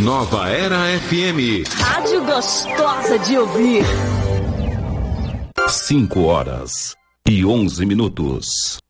Nova Era FM. Rádio gostosa de ouvir. 5 horas e 11 minutos.